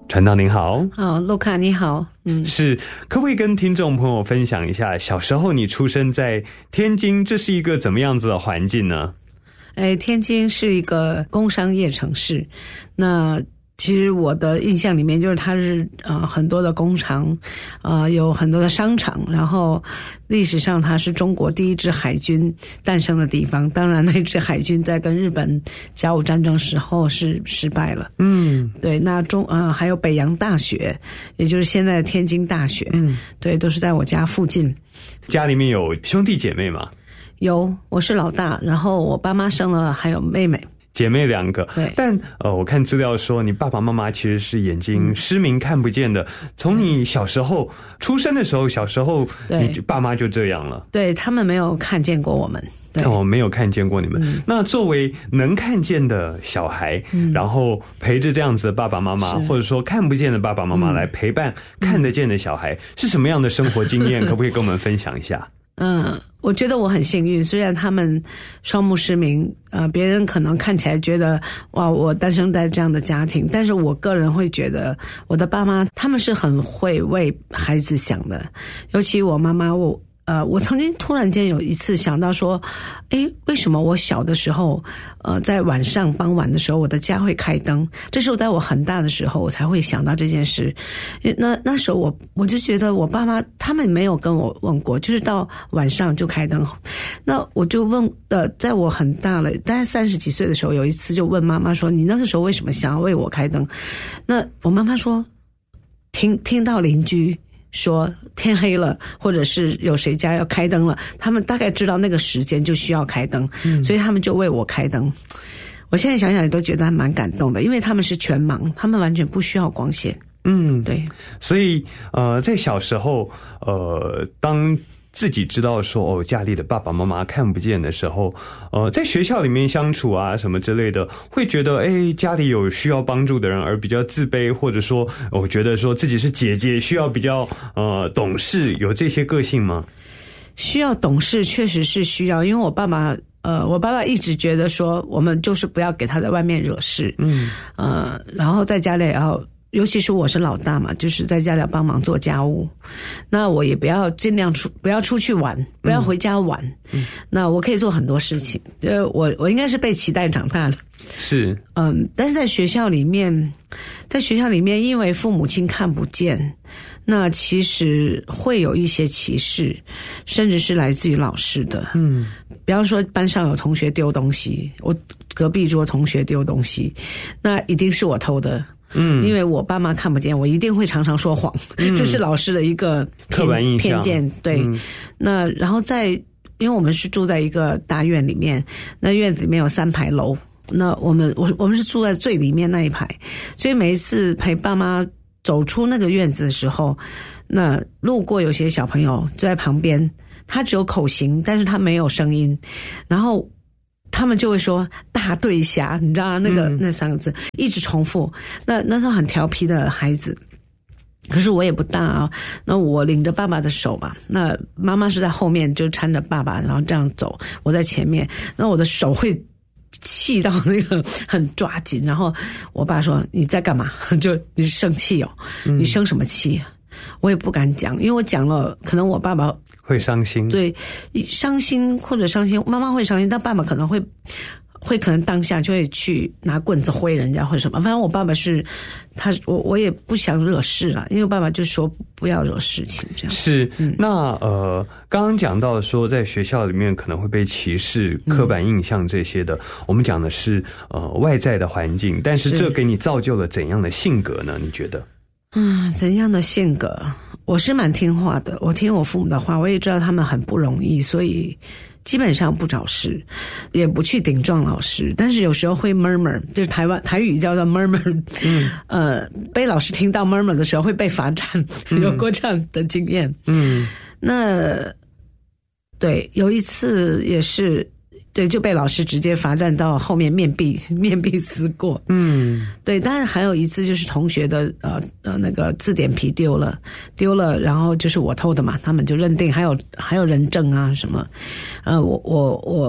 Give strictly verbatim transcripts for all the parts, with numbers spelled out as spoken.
传道您好。 哦，陆卡你好。嗯， 是，可不可以跟听众朋友分享一下，小时候你出生在天津，这是一个怎么样子的环境呢？ 哎，天津是一个工商业城市，那其实我的印象里面就是它是呃很多的工厂，呃有很多的商场，然后历史上它是中国第一支海军诞生的地方。当然那支海军在跟日本甲午战争时候是失败了。嗯，对，那中呃还有北洋大学，也就是现在的天津大学。嗯，对，都是在我家附近。 家里面有兄弟姐妹吗？ 有，我是老大，然后我爸妈生了还有妹妹。 姐妹两个， 对， 但呃，我看资料说你爸爸妈妈其实是眼睛失明看不见的。从、嗯、你小时候出生的时候，小时候你爸妈就这样了。 对，他们没有看见过我们。对， 哦，没有看见过你们。嗯、那作为能看见的小孩，嗯、然后陪着这样子的爸爸妈妈，或者说看不见的爸爸妈妈来陪伴看得见的小孩，嗯、是什么样的生活经验？可不可以跟我们分享一下？ 嗯，我觉得我很幸运，虽然他们双目失明，呃，别人可能看起来觉得哇，我诞生在这样的家庭，但是我个人会觉得我的爸妈他们是很会为孩子想的，尤其我妈妈，我呃，我曾经突然间有一次想到说，诶，为什么我小的时候，呃，在晚上傍晚的时候，我的家会开灯？这是我在我很大的时候，我才会想到这件事。那那时候我我就觉得我爸妈他们没有跟我问过，就是到晚上就开灯。那我就问，呃，在我很大了，大概三十几岁的时候，有一次就问妈妈说：“你那个时候为什么想要为我开灯？”那我妈妈说：“听听到邻居说天黑了，或者是有谁家要开灯了，他们大概知道那个时间就需要开灯，嗯、所以他们就为我开灯。”我现在想想也都觉得还蛮感动的，因为他们是全盲，他们完全不需要光线。嗯，对。 所以呃，在小时候，呃，当自己知道说哦，家里的爸爸妈妈看不见的时候，呃，在学校里面相处啊什么之类的，会觉得哎，家里有需要帮助的人而比较自卑，或者说我觉得说自己是姐姐，需要比较呃懂事，有这些个性吗？ 需要懂事确实是需要，因为我爸爸呃，我爸爸一直觉得说我们就是不要给他在外面惹事，嗯，呃，然后在家里也要。尤其是我是老大嘛，就是在家里要帮忙做家务，那我也不要尽量出不要出去玩，不要回家玩，嗯、那我可以做很多事情。呃，我我应该是被期待长大的， 是嗯，但是在学校里面，在学校里面，因为父母亲看不见，那其实会有一些歧视，甚至是来自于老师的，嗯，比方说班上有同学丢东西，我隔壁桌同学丢东西，那一定是我偷的。嗯，因为我爸妈看不见，我一定会常常说谎，嗯、这是老师的一个刻板印象偏见。对，嗯、那然后在，因为我们是住在一个大院里面，那院子里面有三排楼，那我们我我们是住在最里面那一排，所以每一次陪爸妈走出那个院子的时候，那路过有些小朋友就在旁边，他只有口型，但是他没有声音，然后。他们就会说大对侠，你知道那个、嗯、那三个字一直重复。那那是很调皮的孩子，可是我也不大啊。那我领着爸爸的手嘛，那妈妈是在后面就搀着爸爸，然后这样走，我在前面。那我的手会气到那个很抓紧，然后我爸说你在干嘛？就你生气哦，你生什么气？我也不敢讲，因为我讲了，可能我爸爸。 会伤心， 对，伤心或者伤心，妈妈会伤心，但爸爸可能会会可能当下就会去拿棍子挥人家或者什么。反正我爸爸是他，我我也不想惹事啦，因为爸爸就说不要惹事情这样。 是，嗯、那呃，刚刚讲到说在学校里面可能会被歧视、刻板印象这些的，嗯、我们讲的是呃外在的环境，但是这给你造就了怎样的性格呢？你觉得？ 嗯，怎样的性格？我是蛮听话的，我听我父母的话，我也知道他们很不容易，所以基本上不找事，也不去顶撞老师，但是有时候会 murmur， 就是台湾台语叫做 murmur， 嗯，呃，被老师听到 murmur 的时候会被罚站，嗯、有过这样的经验。嗯，那对，有一次也是。对，就被老师直接罚站到后面面壁面壁思过。嗯，对，当然还有一次就是同学的呃呃那个字典皮丢了，丢了，然后就是我偷的嘛，他们就认定还有还有人证啊什么，呃，我我我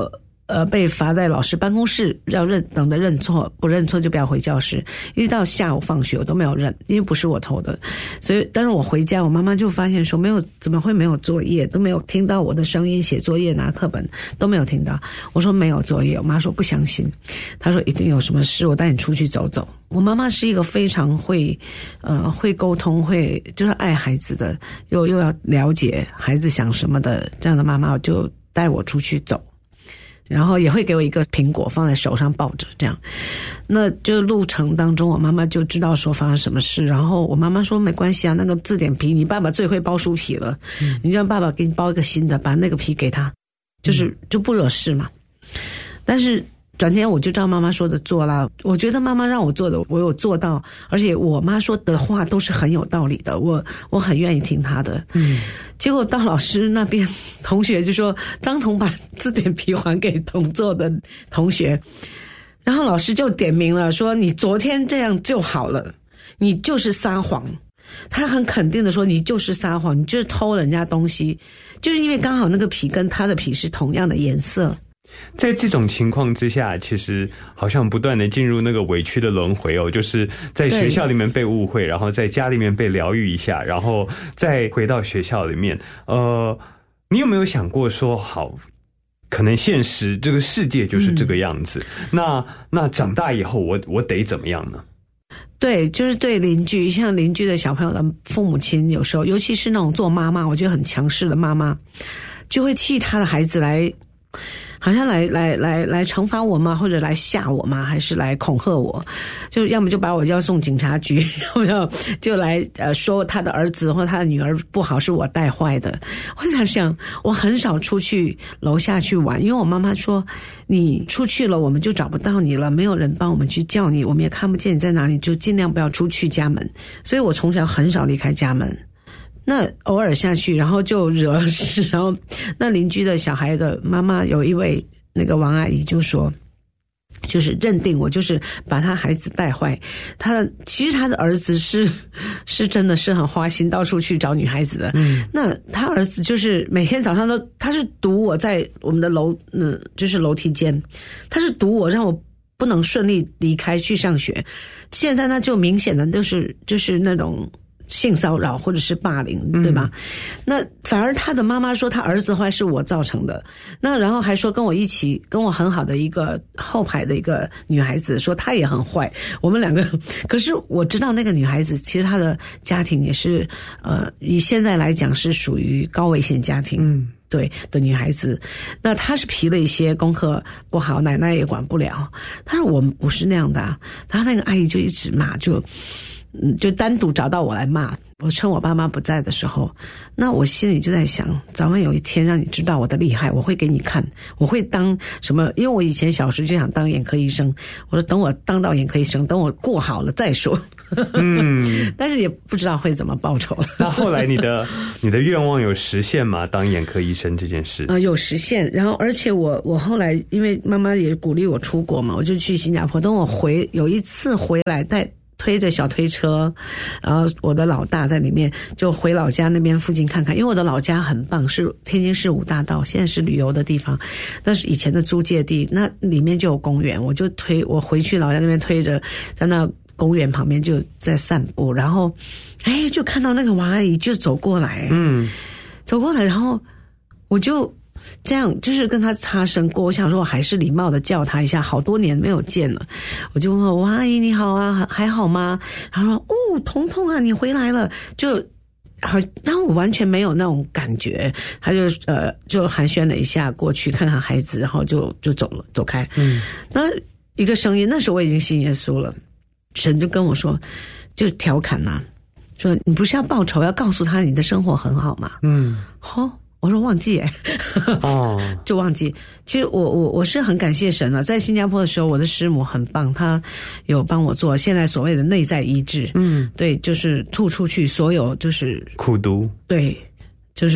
呃，被罚在老师办公室，要认等着认错，不认错就不要回教室。一直到下午放学我都没有认，因为不是我偷的。所以，但是我回家，我妈妈就发现说没有，怎么会没有作业，都没有听到我的声音，写作业拿课本都没有听到。我说没有作业，我妈说不相信，她说一定有什么事，我带你出去走走。我妈妈是一个非常会，呃，会沟通，会就是爱孩子的，又又要了解孩子想什么的这样的妈妈，我就带我出去走。然后也会给我一个苹果放在手上抱着，这样，那就路程当中，我妈妈就知道说发生什么事。然后我妈妈说没关系啊，那个字典皮，你爸爸最会包书皮了，嗯、你让爸爸给你包一个新的，把那个皮给他，就是就不惹事嘛。但是转天我就照妈妈说的做啦，我觉得妈妈让我做的，我有做到，而且我妈说的话都是很有道理的，我我很愿意听她的。嗯。结果到老师那边，同学就说张彤把字典皮还给同座的同学，然后老师就点名了，说你昨天这样就好了，你就是撒谎。他很肯定的说你就是撒谎，你就是偷人家东西，就是因为刚好那个皮跟他的皮是同样的颜色。 在这种情况之下，其实好像不断的进入那个委屈的轮回哦，就是在学校里面被误会，然后在家里面被疗愈一下，然后再回到学校里面。呃，你有没有想过说，好，可能现实这个世界就是这个样子，嗯、那那长大以后我我得怎么样呢？ 对，就是对邻居，像邻居的小朋友的父母亲，有时候尤其是那种做妈妈，我觉得很强势的妈妈，就会替他的孩子来。好像来来来来惩罚我吗？或者来吓我吗？还是来恐吓我？就要么就把我要送警察局，要么就来呃说他的儿子或他的女儿不好，是我带坏的。我在想，我很少出去楼下去玩，因为我妈妈说，你出去了我们就找不到你了，没有人帮我们去叫你，我们也看不见你在哪里，就尽量不要出去家门。所以我从小很少离开家门。那偶尔下去，然后就惹事，然后那邻居的小孩的妈妈有一位那个王阿姨就说，就是认定我就是把他孩子带坏。他其实他的儿子是是真的是很花心，到处去找女孩子的。嗯，那他儿子就是每天早上都，他是堵我在我们的楼，嗯，就是楼梯间，他是堵我让我不能顺利离开去上学。现在呢，就明显的就是就是那种。性骚扰或者是霸凌，对吧？嗯、那反而他的妈妈说他儿子坏是我造成的，那然后还说跟我一起跟我很好的一个后排的一个女孩子说她也很坏，我们两个。可是我知道那个女孩子其实她的家庭也是呃以现在来讲是属于高危险家庭，嗯，对的女孩子，那她是皮了一些，功课不好，奶奶也管不了。但是我们不是那样的、啊，然后那个阿姨就一直骂，就。嗯，就单独找到我来骂我，趁我爸妈不在的时候，那我心里就在想，早晚有一天让你知道我的厉害，我会给你看，我会当什么？因为我以前小时就想当眼科医生，我说等我当到眼科医生，等我过好了再说。嗯，但是也不知道会怎么报酬了。 那后来你的你的愿望有实现吗？当眼科医生这件事？ 呃，有实现。然后而且我我后来因为妈妈也鼓励我出国嘛，我就去新加坡。等我回有一次回来带。推着小推车，然后我的老大在里面就回老家那边附近看看，因为我的老家很棒，是天津市五大道，现在是旅游的地方，那是以前的租界地，那里面就有公园，我就推我回去老家那边推着，在那公园旁边就在散步，然后哎就看到那个王阿姨就走过来，嗯，走过来，然后我就。这样就是跟他擦身过，我想说我还是礼貌的叫他一下，好多年没有见了，我就问我阿姨你好啊，还好吗？然后说哦，彤彤啊，你回来了，就好，然后我完全没有那种感觉，他就呃就寒暄了一下，过去看看孩子，然后就就走了，走开。嗯，那一个声音，那时候我已经信耶稣了，神就跟我说，就调侃呐、啊，说你不是要报仇，要告诉他你的生活很好吗？嗯，好。我说忘记哎，哦，就忘记。其实我我我是很感谢神了，在新加坡的时候，我的师母很棒，她有帮我做现在所谓的内在医治。嗯，对，就是吐出去所有就是苦毒， 对，就是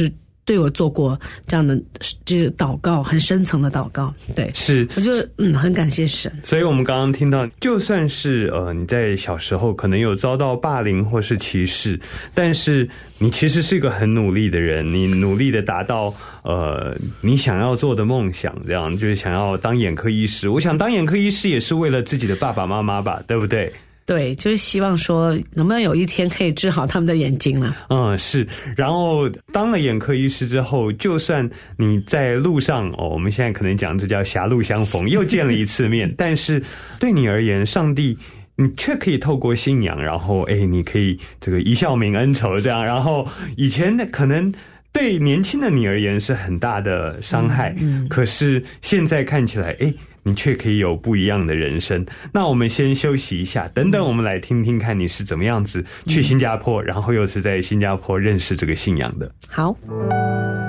对我做过这样的这个祷告，很深层的祷告。对， 是， 我就嗯很感谢神。 所以我们刚刚听到，就算是呃你在小时候可能有遭到霸凌或是歧视，但是你其实是一个很努力的人，你努力的达到呃你想要做的梦想，这样就是想要当眼科医师。我想当眼科医师也是为了自己的爸爸妈妈吧，对不对？ 对，就是希望说能不能有一天可以治好他们的眼睛了。 嗯，是。然后当了眼科医师之后，就算你在路上哦，我们现在可能讲这叫狭路相逢，又见了一次面，但是对你而言，上帝你却可以透过信仰，然后哎，你可以这个一笑泯恩仇这样。然后以前的可能对年轻的你而言是很大的伤害，嗯嗯，可是现在看起来，哎，你却可以有不一样的人生。那我们先休息一下，等等我们来听听看你是怎么样子去新加坡，然后又是在新加坡认识这个信仰的。 好。